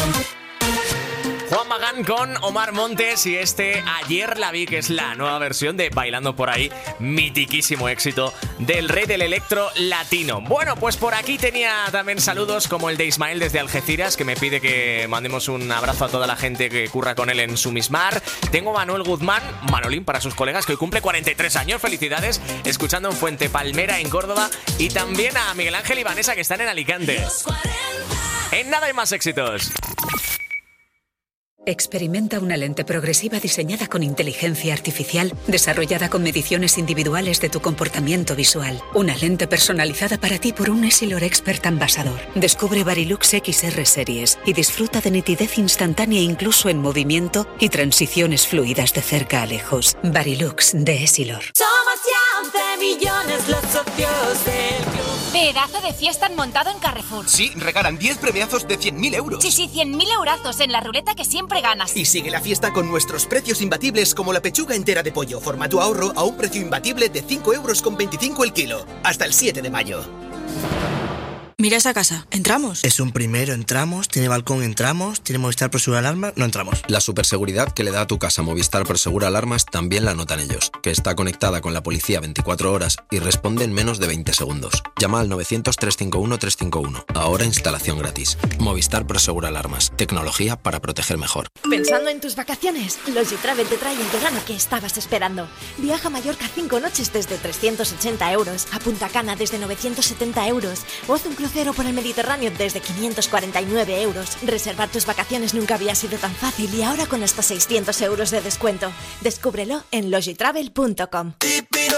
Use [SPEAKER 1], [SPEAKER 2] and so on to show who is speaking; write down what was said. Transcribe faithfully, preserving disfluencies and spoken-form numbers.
[SPEAKER 1] Juan Magán con Omar Montes y este Ayer la vi, que es la nueva versión de Bailando por ahí, mitiquísimo éxito del rey del electro latino. Bueno, pues por aquí tenía también saludos como el de Ismael desde Algeciras, que me pide que mandemos un abrazo a toda la gente que curra con él en Sumismar. Tengo a Manuel Guzmán, Manolín para sus colegas, que hoy cumple cuarenta y tres años, felicidades, escuchando en Fuente Palmera en Córdoba, y también a Miguel Ángel y Vanessa, que están en Alicante. En nada hay más éxitos.
[SPEAKER 2] Experimenta una lente progresiva diseñada con inteligencia artificial, desarrollada con mediciones individuales de tu comportamiento visual. Una lente personalizada para ti por un Essilor Expert Ambassador. Descubre Varilux X R Series y disfruta de nitidez instantánea incluso en movimiento y transiciones fluidas de cerca a lejos. Varilux de Essilor.
[SPEAKER 3] Somos ya once millones los socios del club.
[SPEAKER 4] Pedazo de fiesta han montado en Carrefour.
[SPEAKER 5] Sí, regalan diez premiazos de cien mil euros.
[SPEAKER 4] Sí, sí, cien mil eurazos en la ruleta que siempre ganas.
[SPEAKER 5] Y sigue la fiesta con nuestros precios imbatibles, como la pechuga entera de pollo formato ahorro a un precio imbatible de cinco euros con veinticinco el kilo. Hasta el siete de mayo.
[SPEAKER 6] Mira esa casa. ¿Entramos?
[SPEAKER 7] Es un primero, entramos. Tiene balcón, entramos. Tiene Movistar Prosegur Alarmas, no entramos.
[SPEAKER 8] La superseguridad que le da a tu casa Movistar Prosegur Alarmas también la notan ellos, que está conectada con la policía veinticuatro horas y responde en menos de veinte segundos. Llama al novecientos, trescientos cincuenta y uno, trescientos cincuenta y uno. Ahora instalación gratis. Movistar Prosegur Alarmas. Tecnología para proteger mejor.
[SPEAKER 3] Pensando en tus vacaciones, Logitravel te trae el verano que estabas esperando. Viaja a Mallorca cinco noches desde trescientos ochenta euros, a Punta Cana desde novecientos setenta euros, o haz un crucero por el Mediterráneo desde quinientos cuarenta y nueve euros. Reservar tus vacaciones nunca había sido tan fácil y ahora con hasta seiscientos euros de descuento. Descúbrelo en logitravel punto com.